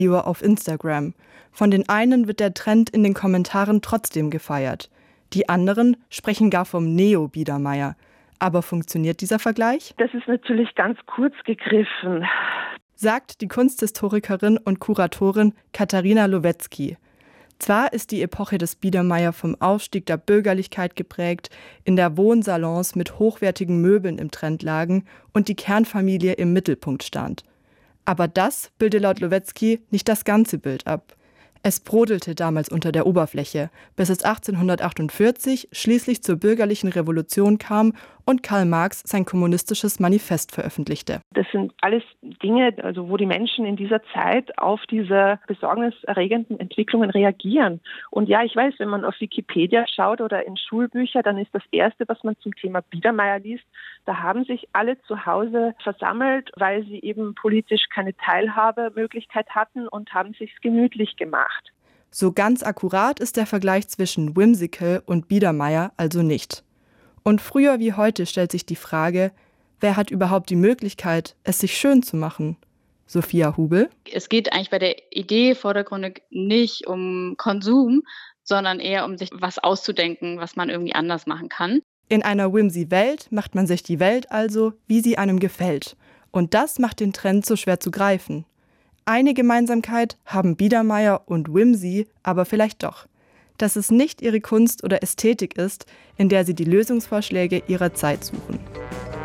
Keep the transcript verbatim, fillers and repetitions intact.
auf Instagram. Von den einen wird der Trend in den Kommentaren trotzdem gefeiert. Die anderen sprechen gar vom Neo-Biedermeier. Aber funktioniert dieser Vergleich? Das ist natürlich ganz kurz gegriffen, sagt die Kunsthistorikerin und Kuratorin Katharina Lowetzki. Zwar ist die Epoche des Biedermeier vom Aufstieg der Bürgerlichkeit geprägt, in der Wohnsalons mit hochwertigen Möbeln im Trend lagen und die Kernfamilie im Mittelpunkt stand. Aber das bilde laut Lowetzki nicht das ganze Bild ab. Es brodelte damals unter der Oberfläche, bis es achtzehnhundertachtundvierzig schließlich zur bürgerlichen Revolution kam und Karl Marx sein kommunistisches Manifest veröffentlichte. Das sind alles Dinge, also wo die Menschen in dieser Zeit auf diese besorgniserregenden Entwicklungen reagieren. Und ja, ich weiß, wenn man auf Wikipedia schaut oder in Schulbücher, dann ist das Erste, was man zum Thema Biedermeier liest, da haben sich alle zu Hause versammelt, weil sie eben politisch keine Teilhabemöglichkeit hatten und haben sich's gemütlich gemacht. So ganz akkurat ist der Vergleich zwischen Whimsical und Biedermeier also nicht. Und früher wie heute stellt sich die Frage, wer hat überhaupt die Möglichkeit, es sich schön zu machen? Sophia Hubel? Es geht eigentlich bei der Idee vordergründig nicht um Konsum, sondern eher um sich was auszudenken, was man irgendwie anders machen kann. In einer Whimsy-Welt macht man sich die Welt also, wie sie einem gefällt. Und das macht den Trend so schwer zu greifen. Eine Gemeinsamkeit haben Biedermeier und Whimsy aber vielleicht doch. Dass es nicht ihre Kunst oder Ästhetik ist, in der sie die Lösungsvorschläge ihrer Zeit suchen.